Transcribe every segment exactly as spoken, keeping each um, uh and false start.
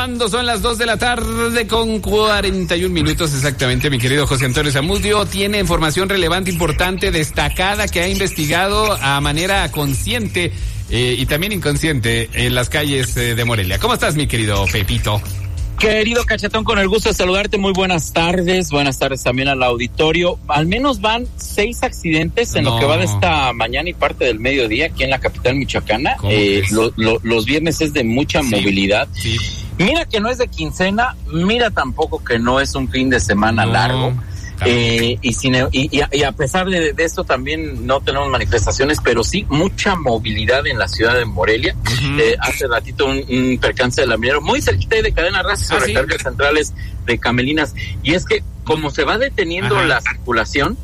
cuando son las dos de la tarde con cuarenta y un minutos exactamente, mi querido José Antonio Zamudio tiene información relevante, importante, destacada, que ha investigado a manera consciente eh, y también inconsciente en las calles eh, de Morelia. ¿Cómo estás, mi querido Pepito? Querido Cachetón, con el gusto de saludarte, muy buenas tardes, buenas tardes también al auditorio. Al menos van seis accidentes en no. lo que va de esta mañana y parte del mediodía aquí en la capital michoacana. Eh, lo, lo, los viernes es de mucha sí, movilidad. Sí. Mira que no es de quincena, mira tampoco que no es un fin de semana no. largo. Eh, y, sin, y, y a pesar de, de esto también no tenemos manifestaciones, pero sí mucha movilidad en la ciudad de Morelia. Uh-huh. Eh, hace ratito un, un percance de la minero muy cerquita de Cadena Raza sobre ¿Ah, sí? cargas centrales de Camelinas. Y es que como se va deteniendo Ajá. la circulación,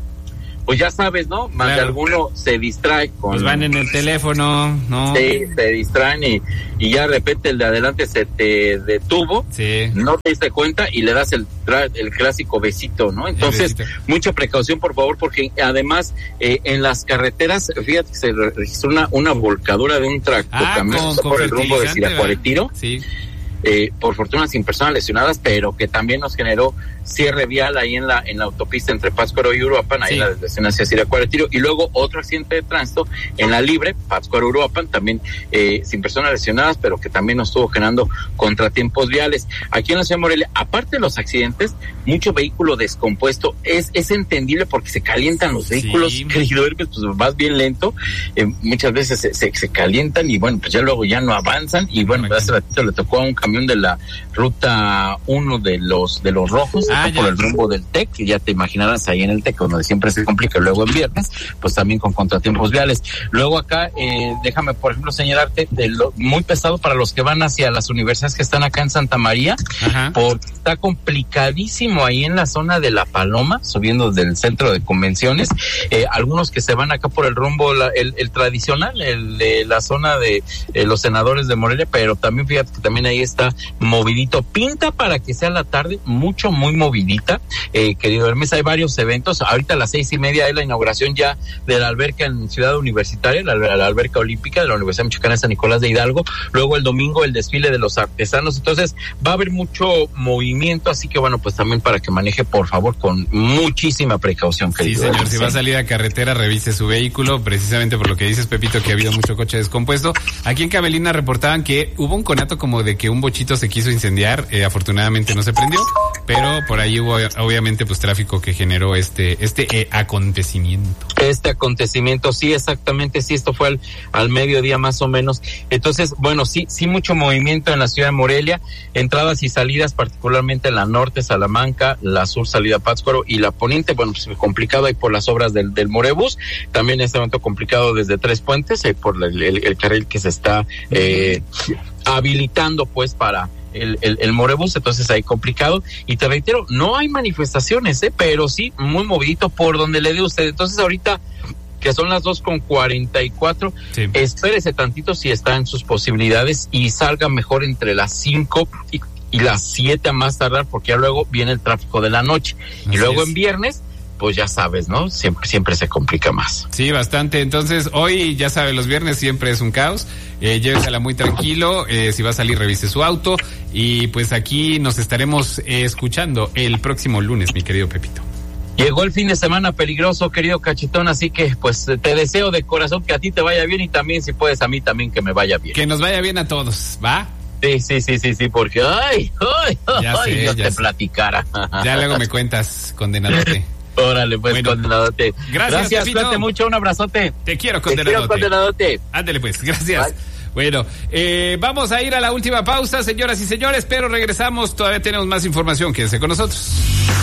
pues ya sabes, ¿no? Más claro. de alguno se distrae con... Pues van en el teléfono, ¿no? Sí, se distraen y, y ya de repente el de adelante se te detuvo, sí. no te diste cuenta y le das el, el clásico besito, ¿no? Entonces, mucha precaución, por favor, porque además eh, en las carreteras, fíjate que se registró una, una volcadura de un tractocamión ah, por el rumbo de Siracuaretiro. Sí. Eh, por fortuna sin personas lesionadas, pero que también nos generó cierre vial ahí en la en la autopista entre Pátzcuaro y Uruapan, ahí sí. en la desviación hacia Siracuaretiro, y luego otro accidente de tránsito en la Libre, Pátzcuaro Uruapan, también eh, sin personas lesionadas, pero que también nos estuvo generando contratiempos viales. Aquí en la ciudad de Morelia, aparte de los accidentes, mucho vehículo descompuesto, es es entendible porque se calientan los vehículos, sí. querido Hermes, pues vas bien lento, eh, muchas veces se, se, se calientan y bueno, pues ya luego ya no avanzan, y bueno, pues hace ratito le tocó a un camión de la ruta uno de los de los rojos, ah, por el rumbo del T E C, ya te imaginarás ahí en el T E C, donde siempre se complica, luego en viernes, pues también con contratiempos viales. Luego acá, eh, déjame por ejemplo señalarte, de lo, muy pesado para los que van hacia las universidades que están acá en Santa María, Ajá. porque está complicadísimo ahí en la zona de La Paloma, subiendo del centro de convenciones, eh, algunos que se van acá por el rumbo, la, el, el tradicional, el de la zona de eh, los senadores de Morelia, pero también fíjate que también ahí está movidito, pinta para que sea la tarde mucho, muy movidita, eh, querido Hermes, hay varios eventos, ahorita a las seis y media hay la inauguración ya de la alberca en Ciudad Universitaria, la, la alberca olímpica de la Universidad Michoacana de San Nicolás de Hidalgo, luego el domingo el desfile de los artesanos, entonces va a haber mucho movimiento, así que bueno, pues también para que maneje por favor con muchísima precaución, querido. Sí, señor, Hermes. si va a salir a carretera, revise su vehículo, precisamente por lo que dices, Pepito, que ha habido mucho coche descompuesto. Aquí en Camelina reportaban que hubo un conato como de que un bochito se quiso incendiar, eh, afortunadamente no se prendió, pero por ahí hubo obviamente pues tráfico que generó este este eh, acontecimiento. Este acontecimiento, sí, exactamente, sí, esto fue al, al mediodía más o menos. Entonces, bueno, sí, sí mucho movimiento en la ciudad de Morelia, entradas y salidas, particularmente en la norte, Salamanca, la sur, salida Pátzcuaro, y la poniente, bueno, pues complicado ahí por las obras del, del Morebús, también en este momento complicado desde Tres Puentes, eh, por el, el, el carril que se está eh, habilitando pues para el, el, el Morebús, entonces ahí complicado, y te reitero, no hay manifestaciones, eh, pero sí muy movidito por donde le dé usted. Entonces ahorita que son las dos con cuarenta y cuatro, sí. espérese tantito si está en sus posibilidades y salga mejor entre las cinco y, y las siete a más tardar, porque ya luego viene el tráfico de la noche. Así y luego es. En viernes, pues ya sabes, ¿no? Siempre siempre se complica más. Sí, bastante. Entonces, hoy, ya sabes, los viernes siempre es un caos. Eh, llévesela muy tranquilo. Eh, si va a salir, revise su auto. Y pues aquí nos estaremos eh, escuchando el próximo lunes, mi querido Pepito. Llegó el fin de semana peligroso, querido Cachetón, así que pues te deseo de corazón que a ti te vaya bien y también, si puedes, a mí también que me vaya bien. Que nos vaya bien a todos, ¿va? Sí, sí, sí, sí, sí, porque ay, ay, ya ay, sé, Dios ya te sé. platicara. Ya luego me cuentas, condenadote. Órale, pues, bueno, condenadote. Gracias, Gracias, cuídate mucho, un abrazote. Te quiero, condenadote. Te quiero, condenadote. Ándale, pues, gracias. Bye. Bueno, eh, vamos a ir a la última pausa, señoras y señores, pero regresamos, todavía tenemos más información, quédense con nosotros.